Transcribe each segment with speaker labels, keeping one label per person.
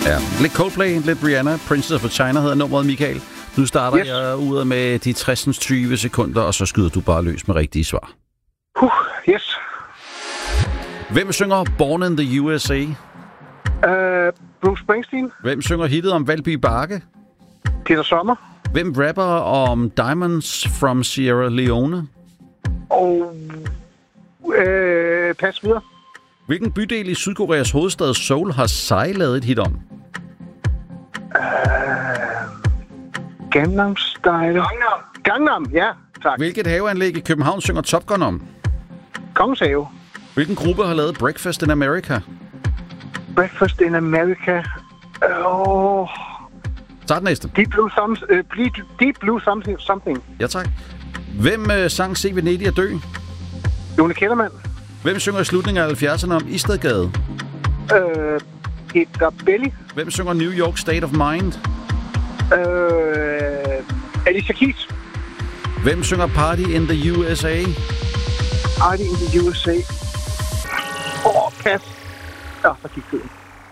Speaker 1: Ja, lidt Coldplay, lidt Rihanna. Princess of China hedder nummeret, Michael. Nu starter jeg ud med de 60-20 sekunder, og så skyder du bare løs med rigtige svar.
Speaker 2: Yes.
Speaker 1: Hvem synger Born in the USA?
Speaker 2: Bruce Springsteen.
Speaker 1: Hvem synger hittet om Valby Bakke?
Speaker 2: Peter Sommer.
Speaker 1: Hvem rapper om Diamonds from Sierra Leone?
Speaker 2: Og pas videre.
Speaker 1: Hvilken bydel i Sydkoreas hovedstad Seoul har Psy lavet et hit om?
Speaker 2: Gangnam Style. Gangnam, ja, tak.
Speaker 1: Hvilket haveanlæg i København synger Top Gun om?
Speaker 2: Kongens Have.
Speaker 1: Hvilken gruppe har lavet Breakfast in America?
Speaker 2: Breakfast in America.
Speaker 1: Start næste.
Speaker 2: Deep Blue Something.
Speaker 1: Ja, tak. Hvem sang Se Venedig at dø?
Speaker 2: Lone Kellermann.
Speaker 1: Hvem synger i slutningen af 70'erne om Istedgade?
Speaker 2: Peter Belli.
Speaker 1: Hvem synger New York State of Mind?
Speaker 2: Alicia Keys.
Speaker 1: Hvem synger Party in the USA?
Speaker 2: Party in the USA. Pas. Der gik tiden.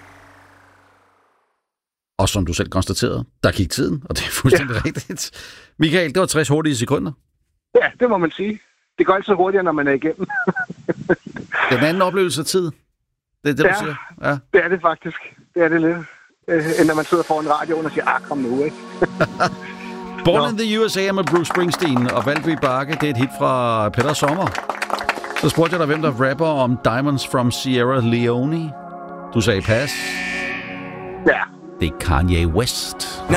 Speaker 1: Og som du selv konstaterede, der gik tiden, og det er fuldstændig rigtigt. Michael, det var 60 hurtige sekunder.
Speaker 2: Ja, det må man sige. Det går altid hurtigere, når man er igennem.
Speaker 1: Det er en anden oplevelse af tid. Det er det, du siger. Ja,
Speaker 2: det er det faktisk. Det er det lidt. End når man sidder foran radioen og siger, kom nu, ikke?
Speaker 1: Born in the USA med Bruce Springsteen og Valby Bakke, det er et hit fra Peter Sommer. Så spurgte jeg dig, hvem der rapper om Diamonds from Sierra Leone. Du sagde pas.
Speaker 2: Ja.
Speaker 1: Det er Kanye West.
Speaker 3: Now